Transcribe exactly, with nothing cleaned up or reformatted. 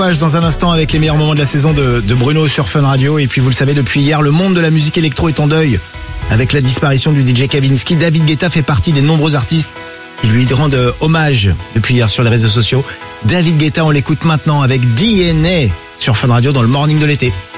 Dans un instant avec les meilleurs moments de la saison de, de Bruno sur Fun Radio. Et puis vous le savez, depuis hier, le monde de la musique électro est en deuil. Avec la disparition du D J Kavinsky, David Guetta fait partie des nombreux artistes qui lui rendent hommage depuis hier sur les réseaux sociaux. David Guetta, on l'écoute maintenant avec D N A sur Fun Radio dans le morning de l'été.